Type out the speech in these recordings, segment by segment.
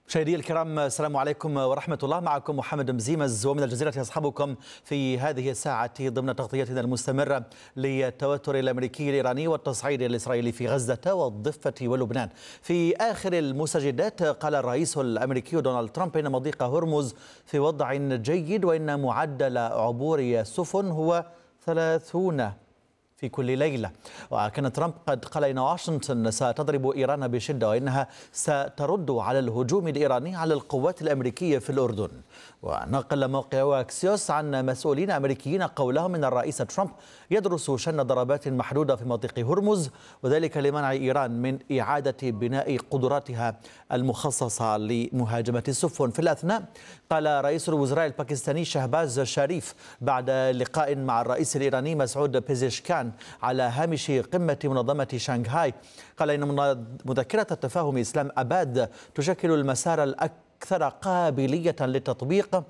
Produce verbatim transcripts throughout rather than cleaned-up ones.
مشاهدي الكرام، السلام عليكم ورحمة الله. معكم محمد مزيمز، ومن الجزيرة يصحبكم في هذه الساعة ضمن تغطيتنا المستمرة للتوتر الأمريكي الإيراني والتصعيد الإسرائيلي في غزة والضفة ولبنان. في آخر المستجدات قال الرئيس الأمريكي دونالد ترامب إن مضيق هرمز في وضع جيد، وإن معدل عبور السفن هو ثلاثون في كل ليلة. وكان ترامب قد قال إن واشنطن ستضرب إيران بشدة، وإنها سترد على الهجوم الإيراني على القوات الأمريكية في الأردن. ونقل موقع أكسيوس عن مسؤولين أمريكيين قولهم إن الرئيس ترامب يدرس شن ضربات محدودة في مضيق هرمز، وذلك لمنع إيران من إعادة بناء قدراتها المخصصة لمهاجمة السفن. في الأثناء قال رئيس الوزراء الباكستاني شهباز شريف بعد لقاء مع الرئيس الإيراني مسعود بيزشكان على هامش قمة منظمة شنغهاي، قال إن مذكرة التفاهم إسلام أباد تشكل المسار الأكثر قابلية للتطبيق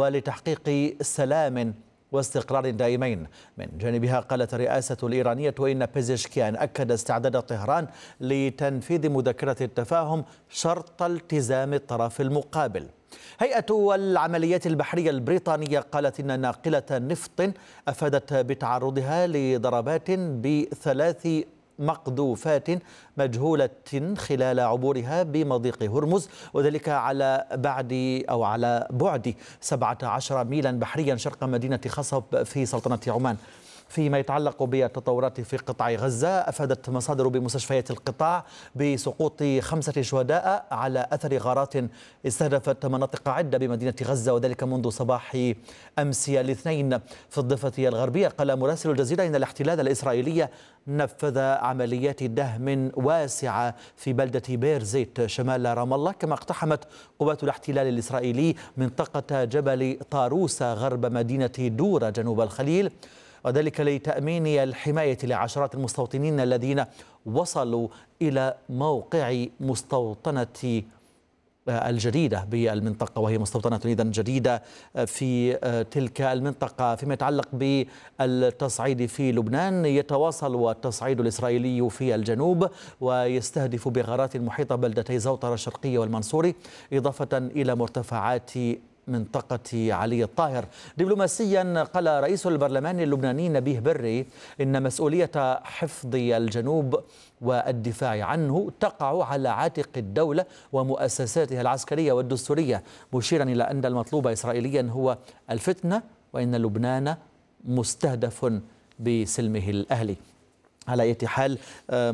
ولتحقيق سلام واستقرار دائمين. من جانبها قالت الرئاسة الإيرانية إن بيزشكيان أكد استعداد طهران لتنفيذ مذكرة التفاهم شرط التزام الطرف المقابل. هيئة العمليات البحرية البريطانية قالت إن ناقلة نفط أفادت بتعرضها لضربات بثلاث مقذوفات مجهولة خلال عبورها بمضيق هرمز، وذلك على بعد أو على بعد سبعة عشر ميلا بحريا شرق مدينة خصب في سلطنة عمان. فيما يتعلق بالتطورات في قطاع غزة، أفادت مصادر بمستشفيات القطاع بسقوط خمسة شهداء على أثر غارات استهدفت مناطق عدة بمدينة غزة، وذلك منذ صباح أمس الاثنين. في الضفة الغربية قال مراسل الجزيرة إن الاحتلال الإسرائيلي نفذ عمليات دهم واسعة في بلدة بيرزيت شمال رام الله، كما اقتحمت قوات الاحتلال الإسرائيلي منطقة جبل طاروسة غرب مدينة دورة جنوب الخليل، وذلك لتأمين الحماية لعشرات المستوطنين الذين وصلوا إلى موقع مستوطنة الجديدة بالمنطقة، وهي مستوطنة إذن جديدة في تلك المنطقة. فيما يتعلق بالتصعيد في لبنان، يتواصل التصعيد الإسرائيلي في الجنوب ويستهدف بغارات المحيطة بلدتي زوطرة الشرقية والمنصوري، إضافة إلى مرتفعات منطقة علي الطاهر. دبلوماسيا قال رئيس البرلمان اللبناني نبيه بري إن مسؤولية حفظ الجنوب والدفاع عنه تقع على عاتق الدولة ومؤسساتها العسكرية والدستورية، مشيرا إلى أن المطلوب إسرائيليا هو الفتنة، وإن لبنان مستهدف بسلمه الأهلي. على أي حال